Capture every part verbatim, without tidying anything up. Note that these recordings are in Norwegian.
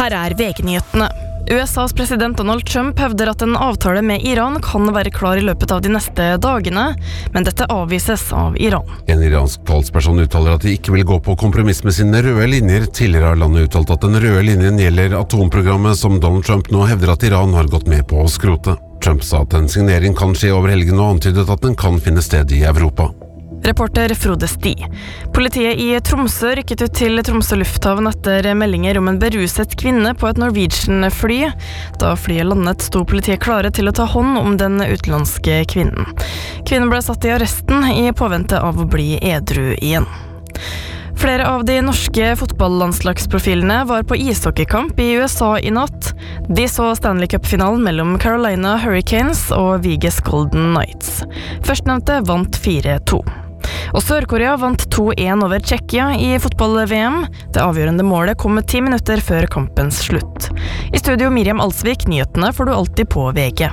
Her er V G-nyhetene. U S A's president Donald Trump hevder at en avtale med Iran kan være klar i løpet av de neste dagene, men dette avvises av Iran. En iransk talsperson uttaler at de ikke vil gå på kompromiss med sine røde linjer. Tidligere har landet uttalt at den røde linjen gjelder atomprogrammet som Donald Trump nå hevder at Iran har gått med på å skrote. Trump sa at en signering kan skje over helgen og antydet at den kan finne sted i Europa. Reporter Frode Sti. Politiet i Tromsø rykket ut til Tromsø lufthavn etter meldinger om en beruset kvinne på et Norwegian-fly. Da flyet landet sto politiet klare til å ta hånd om den utenlandske kvinnen. Kvinnen ble satt i arresten i påvente av å bli edru igjen. Flere av de norske fotballandslagsprofilene var på ishockeykamp i U S A i natt. De så Stanley Cup-finalen mellom Carolina Hurricanes og Vegas Golden Knights. Førstnevnte vant fire to. Og Sør-Korea vant to en over Tsjekkia i fotball-V M. Det avgjørende målet kom ti minutter før kampens slutt. I studio Miriam Alsvik, nyhetene får du alltid på V G.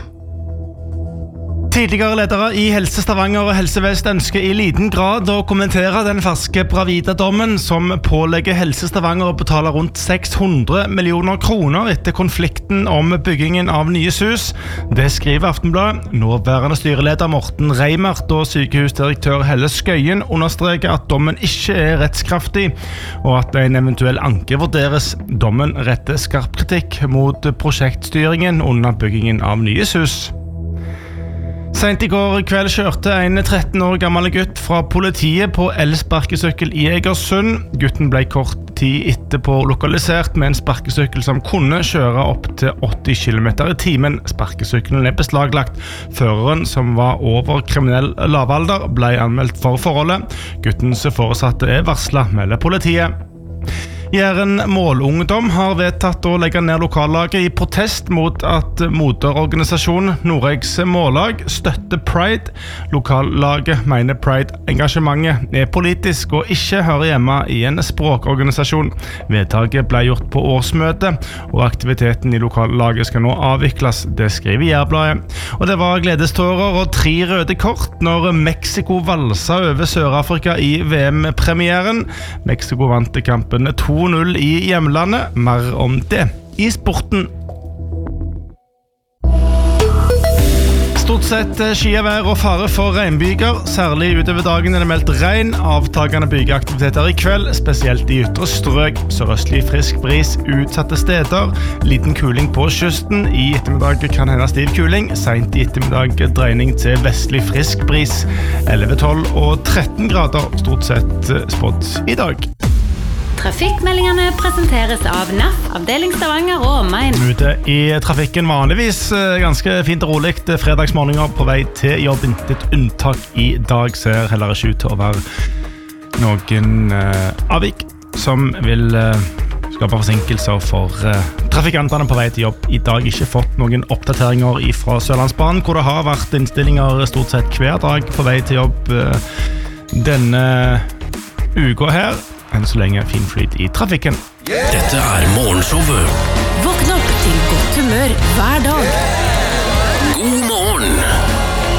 Tidligere ledere i Helse Stavanger og Helse Vest ønsker i liten grad å kommentere den ferske Bravida-dommen som pålegger Helse Stavanger å betale rundt seks hundre millioner kroner etter konflikten om byggingen av nye hus. Det skriver Aftenbladet. Nåværende styreleder Morten Reimert og sykehusdirektør Helle Skøyen understreker at dommen ikke er rettskraftig, og at en eventuell anke vurderes. Dommen retter skarp kritikk mot prosjektstyringen under byggingen av nye hus. Sent i går kveld kjørte en tretten år gammel gutt fra politiet på elsparkesykkel i Egersund. Gutten ble kort tid etterpå lokalisert med en sparkesykkel som kunne kjøre opp til åtti kilometer i timen. Sparkesykkelen er beslaglagt. Føreren, som var over kriminell lavalder, ble anmeldt for forholdet. Guttens foresatte er varslet, melder politiet. Jæren Målungdom har vedtatt å legge ned lokallaget i protest mot at moderorganisasjonen Noregs Mållag støtter Pride. Lokallaget mener Pride-engasjementet er politisk og ikke hører hjemme i en språkorganisasjon. Vedtaket ble gjort på årsmøte, og aktiviteten i lokallaget skal nå avvikles, det skriver Jærbladet. Og det var gledestårer og tre røde kort når Mexico valsa over Sør-Afrika i V M-premieren. Mexico vant kampen to null i hjemlandet. Mer om det i sporten. Stort sett skyevær og fare for regnbyger. Særlig utover dagen er det meldt regn. Avtagende bygeaktiviteter i kveld, spesielt i ytre strøk. Sørøstlig frisk bris utsatte steder. Liten kuling på kysten. I ettermiddag kan hende stiv kuling. Sent i ettermiddag dreining til vestlig frisk bris. elleve, tolv og tretten grader stort sett spådd i dag. Trafikkmeldingene presenteres av N A F, avdeling Stavanger og omegn. Ute i trafikken vanligvis ganske fint og roligt fredagsmorgener på vei til jobb. Intet unntak i dag ser heller ikke ut til å være noen uh, avvik som vil uh, skape forsinkelser for uh, trafikantene på vei til jobb. I dag ikke fått noen oppdateringer fra Sørlandsbanen, hvor det har vært innstillinger stort sett hver dag på vei til jobb uh, denne uka her. Enn så lenge fin flyt i trafikken. Dette er morgenshowet. Våkn opp til godt humør hver dag.